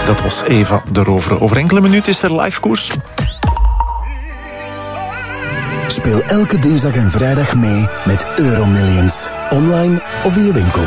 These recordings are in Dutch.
Dat was Eva de Rovere. Over enkele minuten is er live koers. Speel elke dinsdag en vrijdag mee met Euromillions. Online of in je winkel.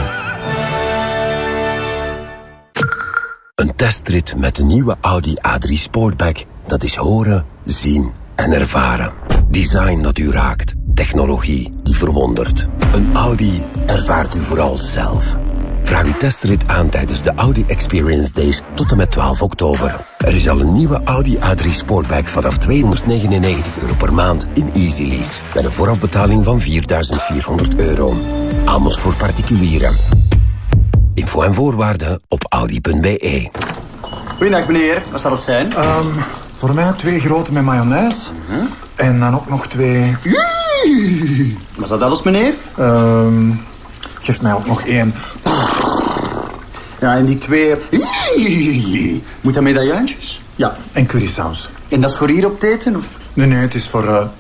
Een testrit met de nieuwe Audi A3 Sportback. Dat is horen, zien en ervaren. Design dat u raakt. Technologie die verwondert. Een Audi ervaart u vooral zelf. Vraag uw testrit aan tijdens de Audi Experience Days tot en met 12 oktober. Er is al een nieuwe Audi A3 Sportback vanaf €299 per maand in Easy Lease. Met een voorafbetaling van €4.400. Aanbod voor particulieren. Info en voorwaarden op audi.be. Goedendag meneer, wat zal het zijn? Voor mij 2 grote met mayonaise. En dan ook nog 2... Was dat alles meneer? Geef mij ook nog 1. Ja, en die 2... Moet dat medaillantjes? Ja, en currysaus. En dat is voor hier op het eten? Of? Nee, het is voor...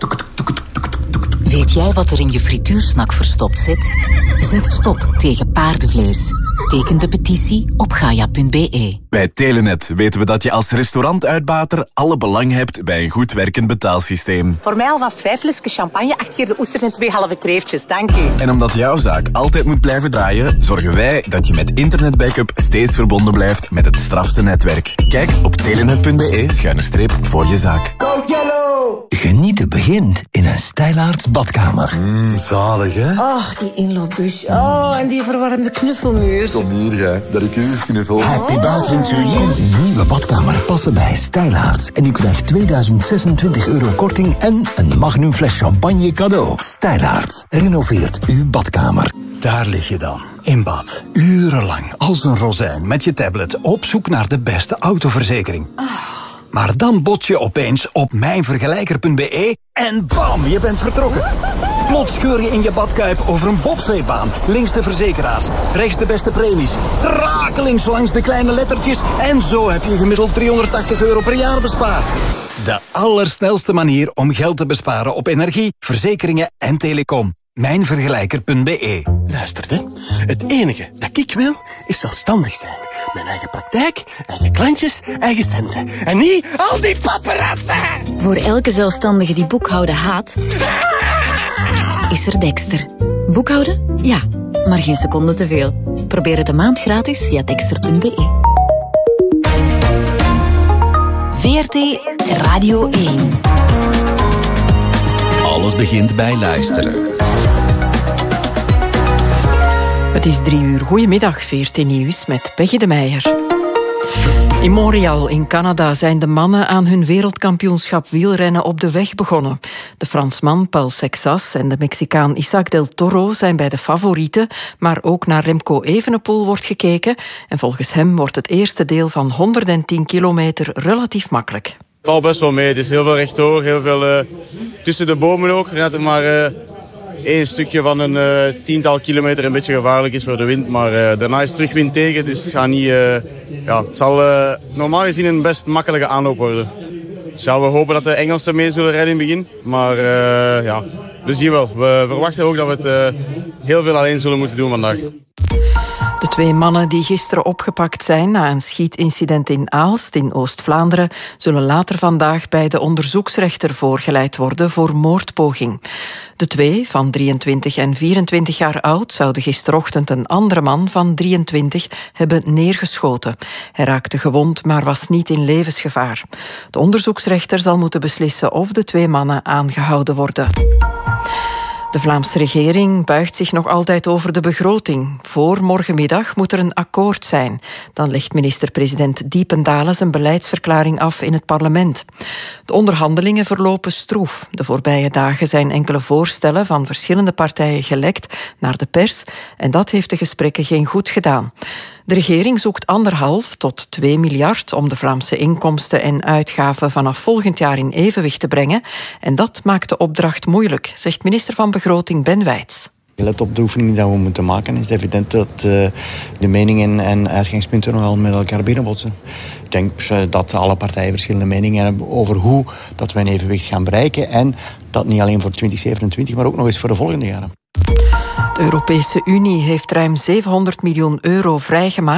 Weet jij wat er in je frituursnak verstopt zit? Zeg stop tegen paardenvlees. Teken de petitie op gaia.be. Bij Telenet weten we dat je als restaurantuitbater alle belang hebt bij een goed werkend betaalsysteem. Voor mij alvast 5 flesjes champagne, 8 keer de oesters en 2 halve kreeftjes. Dank u. En omdat jouw zaak altijd moet blijven draaien, zorgen wij dat je met internetbackup steeds verbonden blijft met het strafste netwerk. Kijk op telenet.be voor je zaak. Go Yellow! Genieten begint in een Stijlaarts badkamer. Zalig, hè? Ach, die inloopdouche. Oh, en die verwarmde knuffelmuur. Kom hier, jij. Dat ik eens knuffel. Happy bathroom to you. Nieuwe badkamer passen bij Stijlaarts. En u krijgt €2026 korting en een magnum fles champagne cadeau. Stijlaarts renoveert uw badkamer. Daar lig je dan, in bad. Urenlang, als een rozijn, met je tablet, op zoek naar de beste autoverzekering. Maar dan bots je opeens op mijnvergelijker.be en bam, je bent vertrokken. Plots scheur je in je badkuip over een bobsleebaan. Links de verzekeraars, rechts de beste premies. Rakelings langs de kleine lettertjes. En zo heb je gemiddeld €380 per jaar bespaard. De allersnelste manier om geld te besparen op energie, verzekeringen en telecom. Mijnvergelijker.be. Luister, hè. Het enige dat ik wil, is zelfstandig zijn. Mijn eigen praktijk, eigen klantjes, eigen centen. En niet al die paparazzen! Voor elke zelfstandige die boekhouden haat, is er Dexter. Boekhouden? Ja, maar geen seconde te veel. Probeer het een maand gratis via dexter.be. VRT Radio 1. Alles begint bij luisteren. Het is 3:00. Goedemiddag, VRT Nieuws met Peggy de Meijer. In Montreal in Canada zijn de mannen aan hun wereldkampioenschap wielrennen op de weg begonnen. De Fransman Paul Sexas en de Mexicaan Isaac del Toro zijn bij de favorieten, maar ook naar Remco Evenepoel wordt gekeken. En volgens hem wordt het eerste deel van 110 kilometer relatief makkelijk. Het valt best wel mee. Het is heel veel rechtdoor, heel veel tussen de bomen ook. Net maar 1 stukje van een 10-tal kilometer een beetje gevaarlijk is voor de wind. Maar daarna is terug wind tegen, dus het gaat niet... het zal normaal gezien een best makkelijke aanloop worden. Dus ja, we hopen dat de Engelsen mee zullen rijden in het begin. Maar we zien wel. We verwachten ook dat we het heel veel alleen zullen moeten doen vandaag. De 2 mannen die gisteren opgepakt zijn na een schietincident in Aalst in Oost-Vlaanderen zullen later vandaag bij de onderzoeksrechter voorgeleid worden voor moordpoging. De 2, van 23 en 24 jaar oud, zouden gisterochtend een andere man van 23 hebben neergeschoten. Hij raakte gewond, maar was niet in levensgevaar. De onderzoeksrechter zal moeten beslissen of de 2 mannen aangehouden worden. De Vlaamse regering buigt zich nog altijd over de begroting. Voor morgenmiddag moet er een akkoord zijn. Dan legt minister-president Diependalen zijn beleidsverklaring af in het parlement. De onderhandelingen verlopen stroef. De voorbije dagen zijn enkele voorstellen van verschillende partijen gelekt naar de pers en dat heeft de gesprekken geen goed gedaan. De regering zoekt 1,5 tot 2 miljard om de Vlaamse inkomsten en uitgaven vanaf volgend jaar in evenwicht te brengen. En dat maakt de opdracht moeilijk, zegt minister van Begroting Ben Wijts. Let op de oefening die we moeten maken. Het is evident dat de meningen en uitgangspunten nogal met elkaar binnenbotsen. Ik denk dat alle partijen verschillende meningen hebben over hoe dat we een evenwicht gaan bereiken. En dat niet alleen voor 2027, maar ook nog eens voor de volgende jaren. De Europese Unie heeft ruim €700 miljoen vrijgemaakt